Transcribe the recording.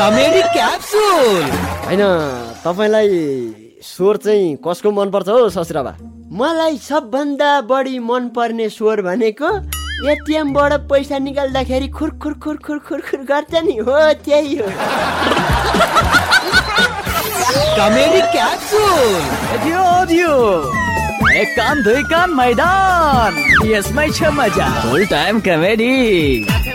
Comedy capsule. हैन तपाईलाई स्वर चाहिँ कसको मन पर्छ हो ससुराबा? मलाई सबभन्दा बढी मन पर्ने स्वर भनेको एटीएमबाट पैसा निकाल्दाखेरि खुर खुर खुर खुर खुर खुर गर्छ नि, हो त्यही हो। Comedy capsule. दियो एक कान दुई कान मैदान, यसमै छ मजा। फुल टाइम कमेडी।